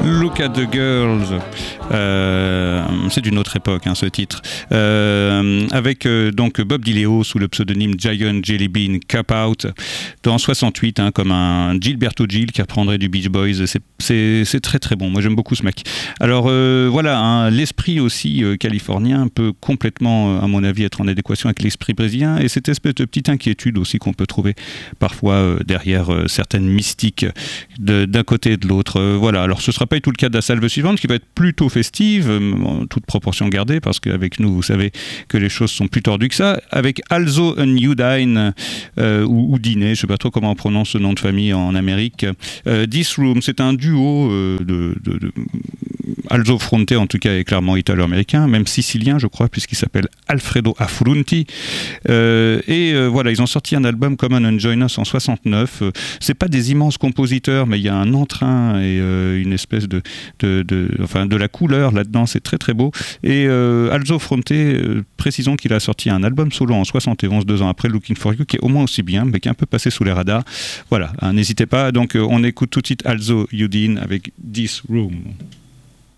Look at the Girls. C'est d'une autre époque, ce titre. Avec donc Bob DiLeo sous le pseudonyme Giant Jelly Bean Cop Out en 68, comme un Gilberto Gil qui reprendrait du Beach Boys. C'est très très bon. Moi j'aime beaucoup ce mec. Alors voilà, l'esprit aussi californien peut complètement, à mon avis, être en adéquation avec l'esprit brésilien et cette espèce de petite inquiétude aussi qu'on peut trouver parfois derrière certaines mystiques d'un côté et de l'autre. Voilà. Alors ce ne sera pas tout le cas de la salve suivante qui va être plutôt festive, en toute proportion gardée, parce qu'avec nous, vous savez que les choses sont plus tordues que ça. Avec Also and Udine, ou Udine, je ne sais pas trop comment on prononce ce nom de famille en Amérique. This Room, c'est un duo de Alzo Fronte, en tout cas, est clairement italo-américain, même sicilien, je crois, puisqu'il s'appelle Alfredo Affronti. Voilà, ils ont sorti un album Come On and Join Us en 69. C'est pas des immenses compositeurs, mais il y a un entrain et une espèce de la couleur là-dedans. C'est très très beau. Et Alzo Fronte, précisons qu'il a sorti un album solo en 71, 2 ans après Looking For You, qui est au moins aussi bien, mais qui est un peu passé sous les radars. Voilà, n'hésitez pas. Donc on écoute tout de suite Alzo Udine avec This Room.